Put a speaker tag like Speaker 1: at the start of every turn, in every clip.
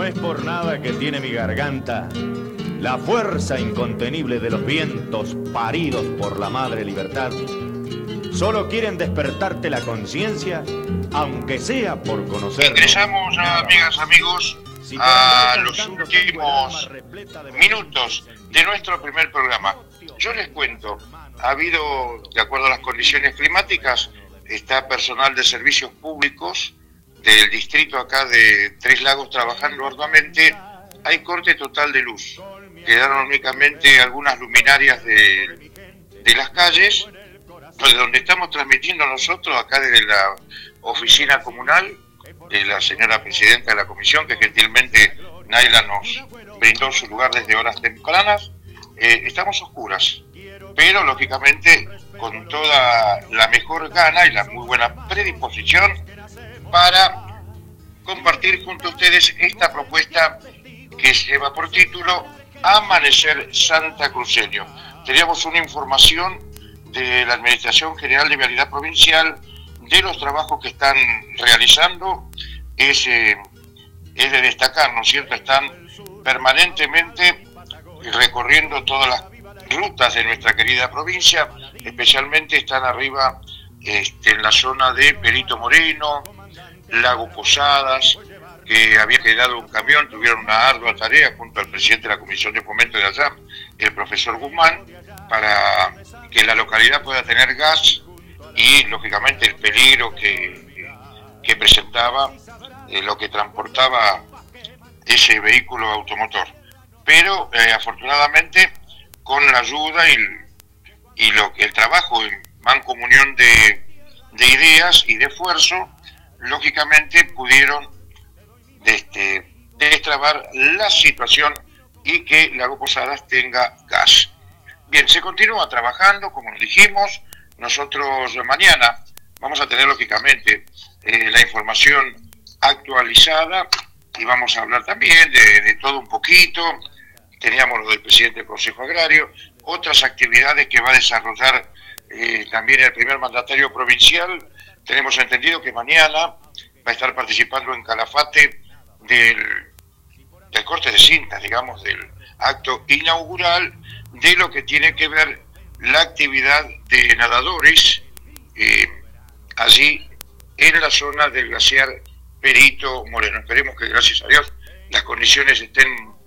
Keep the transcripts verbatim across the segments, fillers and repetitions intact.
Speaker 1: No es por nada que tiene mi garganta la fuerza incontenible de los vientos paridos por la madre libertad. Solo quieren despertarte la conciencia, aunque sea por conocer.
Speaker 2: Ingresamos, amigas, amigos, a los últimos minutos de nuestro primer programa. Yo les cuento, ha habido, de acuerdo a las condiciones climáticas, está personal de servicios públicos del distrito acá de Tres Lagos trabajando arduamente. Hay corte total de luz. Quedaron únicamente algunas luminarias de, de las calles, de donde estamos transmitiendo nosotros, acá desde la oficina comunal de la señora presidenta de la comisión, que gentilmente Naila nos brindó su lugar desde horas tempranas. Eh, estamos oscuras, pero lógicamente con toda la mejor gana y la muy buena predisposición para compartir junto a ustedes esta propuesta que lleva por título Amanecer Santacruceño. Teníamos una información de la Administración General de Vialidad Provincial de los trabajos que están realizando. Es, eh, es de destacar, ¿no es cierto? Están permanentemente recorriendo todas las rutas de nuestra querida provincia, especialmente están arriba este, en la zona de Perito Moreno, Lago Posadas, que había quedado un camión, tuvieron una ardua tarea junto al presidente de la Comisión de Fomento de allá, el profesor Guzmán, para que la localidad pueda tener gas y, lógicamente, el peligro que, que presentaba eh, lo que transportaba ese vehículo automotor. Pero, eh, afortunadamente, con la ayuda y, y lo que el trabajo en mancomunión de, de ideas y de esfuerzo, lógicamente pudieron Este, destrabar la situación y que Lago Posadas tenga gas. Bien, se continúa trabajando, como nos dijimos. Nosotros mañana vamos a tener lógicamente eh, la información actualizada y vamos a hablar también de, de todo un poquito. Teníamos lo del presidente del Consejo Agrario, otras actividades que va a desarrollar eh, también el primer mandatario provincial. Tenemos entendido que mañana va a estar participando en Calafate Del, del corte de cintas, digamos, del acto inaugural de lo que tiene que ver la actividad de nadadores eh, allí en la zona del glaciar Perito Moreno. Esperemos que, gracias a Dios, las condiciones estén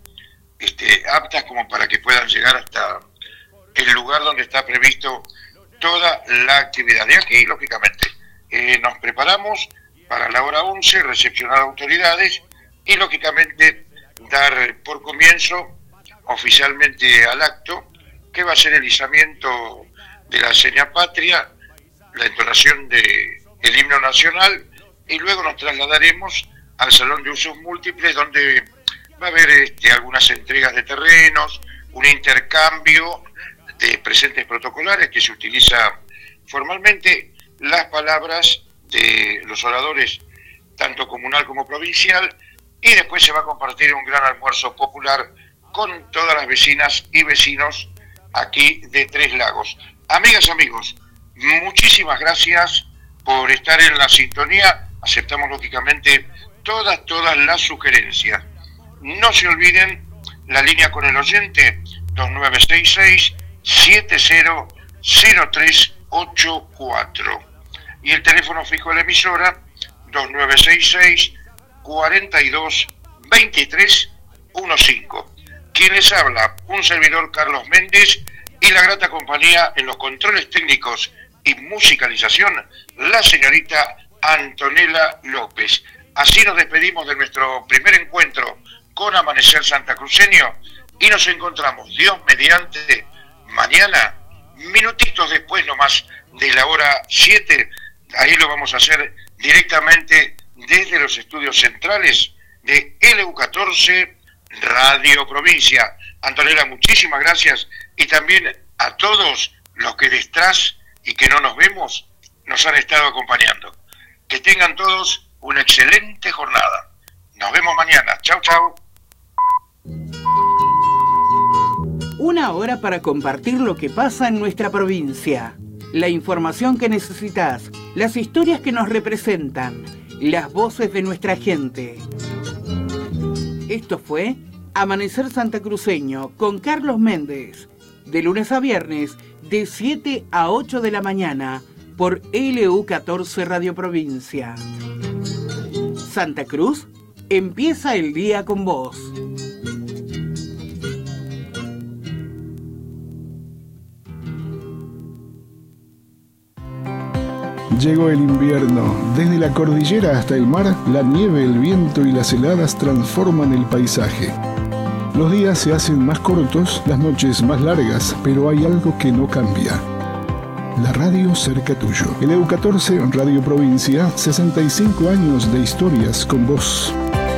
Speaker 2: este, aptas como para que puedan llegar hasta el lugar donde está previsto toda la actividad. De aquí, lógicamente, eh, nos preparamos para la hora once, recepcionar autoridades y, lógicamente, dar por comienzo oficialmente al acto, que va a ser el izamiento de la seña patria, la entonación del himno nacional, y luego nos trasladaremos al Salón de Usos Múltiples, donde va a haber este, algunas entregas de terrenos, un intercambio de presentes protocolares que se utiliza formalmente, las palabras de los oradores, tanto comunal como provincial, y después se va a compartir un gran almuerzo popular con todas las vecinas y vecinos aquí de Tres Lagos. Amigas, amigos, muchísimas gracias por estar en la sintonía. Aceptamos lógicamente todas, todas las sugerencias. No se olviden la línea con el oyente dos nueve seis seis, siete cero cero tres ocho cuatro y el teléfono fijo de la emisora dos nueve seis seis, cuarenta y dos, veintitrés, quince. Quien les habla, un servidor, Carlos Méndez, y la grata compañía en los controles técnicos y musicalización, la señorita Antonella López. Así nos despedimos de nuestro primer encuentro con Amanecer Santacruceño y nos encontramos, Dios mediante, mañana, minutitos después nomás de la hora siete. Ahí lo vamos a hacer directamente desde los estudios centrales de L U catorce Radio Provincia. Antonella, muchísimas gracias, y también a todos los que detrás y que no nos vemos nos han estado acompañando. Que tengan todos una excelente jornada. Nos vemos mañana. Chau, chau.
Speaker 3: Una hora para compartir lo que pasa en nuestra provincia. La información que necesitas, las historias que nos representan, las voces de nuestra gente. Esto fue Amanecer Santacruceño con Carlos Méndez, de lunes a viernes, de siete a ocho de la mañana, por L U catorce Radio Provincia. Santa Cruz, empieza el día con vos.
Speaker 4: Llegó el invierno. Desde la cordillera hasta el mar, la nieve, el viento y las heladas transforman el paisaje. Los días se hacen más cortos, las noches más largas, pero hay algo que no cambia. La radio cerca tuyo. L U catorce Radio Provincia, sesenta y cinco años de historias con vos.